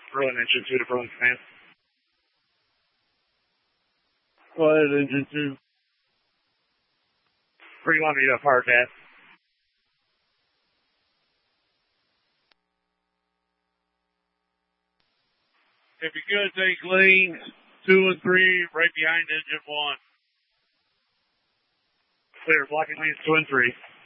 Berlin engine 2 to Berlin command. Go ahead, engine 2. Where do you want me to park at? If you could, take lane 2 and 3 right behind engine 1. Clear, blocking lanes 2 and 3.